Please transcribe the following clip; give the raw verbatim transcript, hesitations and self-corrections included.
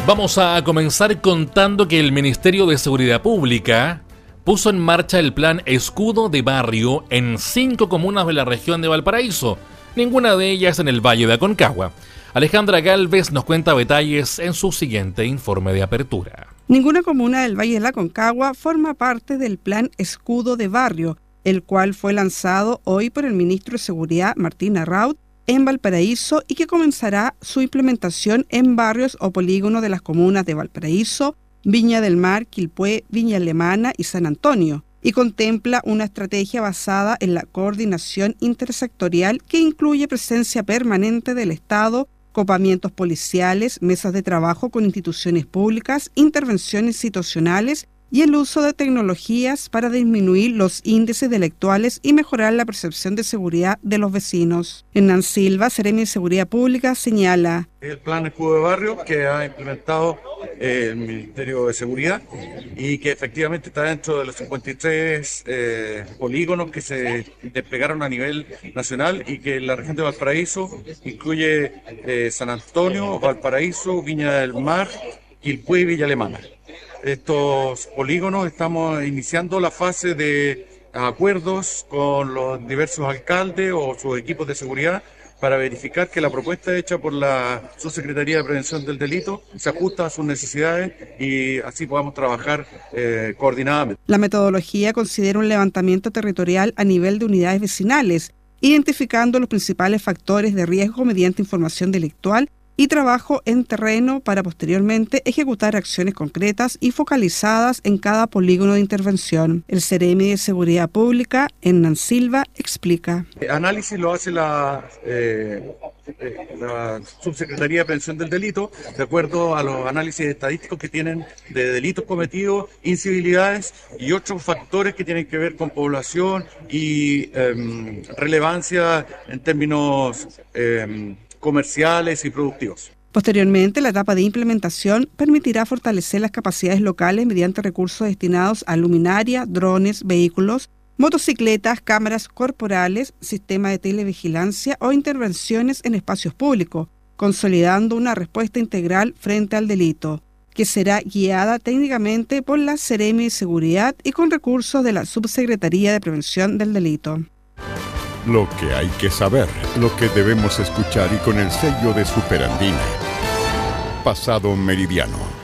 Vamos a comenzar contando que el Ministerio de Seguridad Pública puso en marcha el plan Escudo de Barrio en cinco comunas de la región de Valparaíso, ninguna de ellas en el Valle de Aconcagua. Alejandra Galvez nos cuenta detalles en su siguiente informe de apertura. Ninguna comuna del Valle de Aconcagua forma parte del plan Escudo de Barrio, el cual fue lanzado hoy por el ministro de Seguridad, Martín Arraut, en Valparaíso y que comenzará su implementación en barrios o polígonos de las comunas de Valparaíso, Viña del Mar, Quilpué, Viña Alemana y San Antonio, y contempla una estrategia basada en la coordinación intersectorial que incluye presencia permanente del Estado, copamientos policiales, mesas de trabajo con instituciones públicas, intervenciones situacionales y el uso de tecnologías para disminuir los índices delictuales y mejorar la percepción de seguridad de los vecinos. Hernán Silva, Seremi de Seguridad Pública, señala: el plan Escudo de Barrio que ha implementado eh, el Ministerio de Seguridad y que efectivamente está dentro de los cincuenta y tres eh, polígonos que se desplegaron a nivel nacional y que en la región de Valparaíso incluye eh, San Antonio, Valparaíso, Viña del Mar, Quilpué y Villa Alemana. Estos polígonos estamos iniciando la fase de acuerdos con los diversos alcaldes o sus equipos de seguridad para verificar que la propuesta hecha por la Subsecretaría de Prevención del Delito se ajusta a sus necesidades y así podamos trabajar eh, coordinadamente. La metodología considera un levantamiento territorial a nivel de unidades vecinales, identificando los principales factores de riesgo mediante información delictual y trabajo en terreno para posteriormente ejecutar acciones concretas y focalizadas en cada polígono de intervención. El Seremi de Seguridad Pública, Hernán Silva, explica. El análisis lo hace la, eh, la Subsecretaría de Prevención del Delito, de acuerdo a los análisis estadísticos que tienen de delitos cometidos, incivilidades y otros factores que tienen que ver con población y eh, relevancia en términos eh, comerciales y productivos. Posteriormente, la etapa de implementación permitirá fortalecer las capacidades locales mediante recursos destinados a luminaria, drones, vehículos, motocicletas, cámaras corporales, sistema de televigilancia o intervenciones en espacios públicos, consolidando una respuesta integral frente al delito, que será guiada técnicamente por la Seremi de Seguridad y con recursos de la Subsecretaría de Prevención del Delito. Lo que hay que saber, lo que debemos escuchar y con el sello de Superandina. Pasado Meridiano.